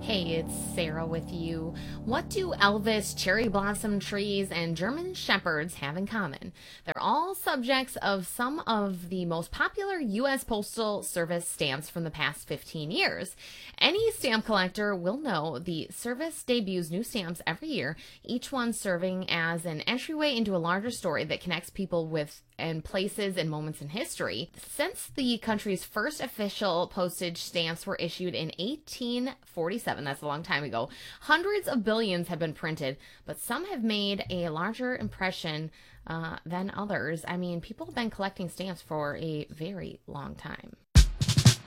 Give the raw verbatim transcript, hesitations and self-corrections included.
Hey, it's Sarah with you. What do Elvis, cherry blossom trees, and German shepherds have in common? They're all subjects of some of the most popular U S. Postal Service stamps from the past fifteen years. Any stamp collector will know the service debuts new stamps every year, each one serving as an entryway into a larger story that connects people with and places and moments in history. Since the country's first official postage stamps were issued in eighteen forty-seven, that's a long time ago, hundreds of billions have been printed, but some have made a larger impression uh, than others. I mean, people have been collecting stamps for a very long time.